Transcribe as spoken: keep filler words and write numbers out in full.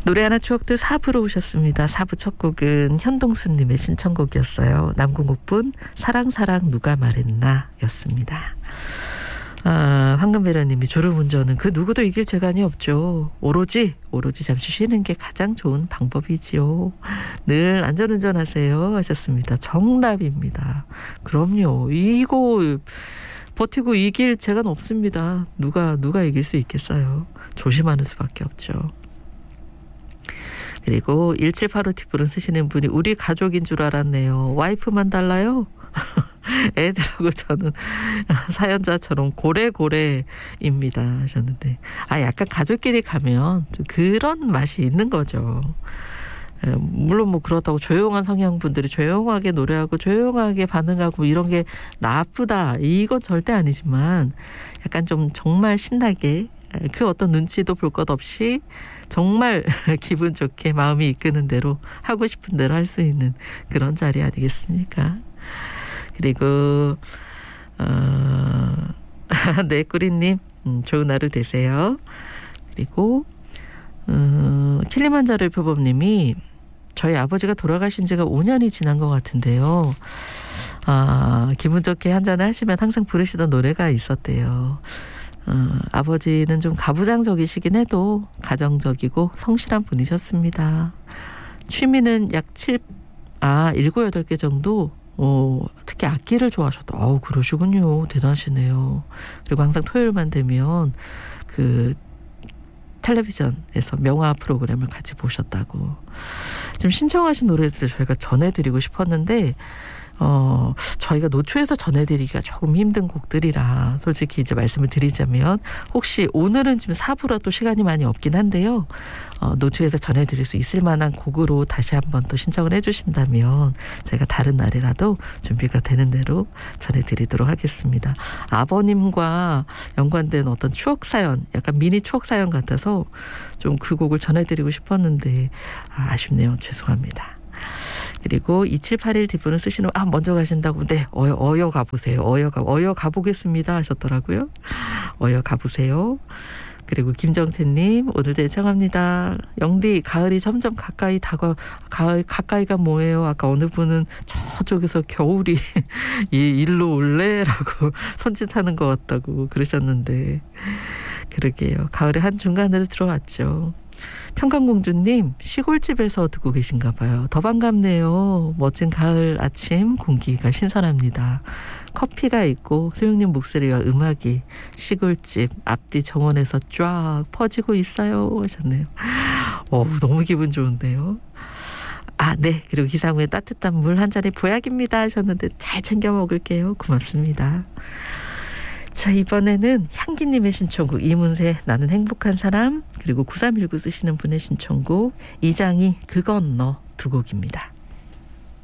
노래 하나 추억들 사 부로 오셨습니다. 사 부 첫 곡은 현동수님의 신청곡이었어요. 남궁옥분 사랑사랑 누가 말했나 였습니다. 아, 황금배려님이 졸음운전은 그 누구도 이길 재간이 없죠. 오로지 오로지 잠시 쉬는 게 가장 좋은 방법이지요. 늘 안전운전하세요 하셨습니다. 정답입니다. 그럼요. 이거 버티고 이길 재간 없습니다. 누가 누가 이길 수 있겠어요. 조심하는 수밖에 없죠. 그리고 일칠팔오 팁으로 쓰시는 분이 우리 가족인 줄 알았네요. 와이프만 달라요? 애들하고 저는 사연자처럼 고래고래입니다 하셨는데, 아 약간 가족끼리 가면 좀 그런 맛이 있는 거죠. 물론 뭐 그렇다고 조용한 성향분들이 조용하게 노래하고 조용하게 반응하고 이런 게 나쁘다 이건 절대 아니지만, 약간 좀 정말 신나게 그 어떤 눈치도 볼 것 없이 정말 기분 좋게 마음이 이끄는 대로 하고 싶은 대로 할 수 있는 그런 자리 아니겠습니까? 그리고 어, 네 꾸리님 음, 좋은 하루 되세요. 그리고 어, 킬리만자로 표범님이 저희 아버지가 돌아가신 지가 오 년이 지난 것 같은데요. 아, 기분 좋게 한잔을 하시면 항상 부르시던 노래가 있었대요. 어, 아버지는 좀 가부장적이시긴 해도 가정적이고 성실한 분이셨습니다. 취미는 약 칠, 아, 일곱, 여덟 개 정도? 어, 특히 악기를 좋아하셨다. 어우, 그러시군요. 대단하시네요. 그리고 항상 토요일만 되면 그 텔레비전에서 명화 프로그램을 같이 보셨다고. 지금 신청하신 노래들을 저희가 전해드리고 싶었는데, 어, 저희가 노초에서 전해드리기가 조금 힘든 곡들이라 솔직히 이제 말씀을 드리자면, 혹시 오늘은 지금 사 부라 또 시간이 많이 없긴 한데요. 어, 노초에서 전해드릴 수 있을 만한 곡으로 다시 한번 또 신청을 해주신다면 저희가 다른 날이라도 준비가 되는 대로 전해드리도록 하겠습니다. 아버님과 연관된 어떤 추억사연, 약간 미니 추억사연 같아서 좀 그 곡을 전해드리고 싶었는데 아, 아쉽네요. 죄송합니다. 그리고 이칠팔일 뒷분을 쓰시는, 아, 먼저 가신다고. 네, 어여, 어여 가보세요. 어여 가, 어여 가보겠습니다 하셨더라고요. 어여 가보세요. 그리고 김정태님, 오늘도 애청합니다. 영디, 가을이 점점 가까이 다가, 가을, 가까이가 뭐예요? 아까 어느 분은 저쪽에서 겨울이 이 일로 올래? 라고 손짓하는 것 같다고 그러셨는데, 그러게요. 가을의 한 중간으로 들어왔죠. 평강공주님, 시골집에서 듣고 계신가 봐요. 더 반갑네요. 멋진 가을 아침 공기가 신선합니다. 커피가 있고 소영님 목소리와 음악이 시골집 앞뒤 정원에서 쫙 퍼지고 있어요 하셨네요. 어, 너무 기분 좋은데요. 아, 네. 그리고 기상후에 따뜻한 물 한 잔에 보약입니다 하셨는데 잘 챙겨 먹을게요. 고맙습니다. 자, 이번에는 향기님의 신청곡 이문세 나는 행복한 사람, 그리고 구삼일구 쓰시는 분의 신청곡 이장희 그건 너 두 곡입니다.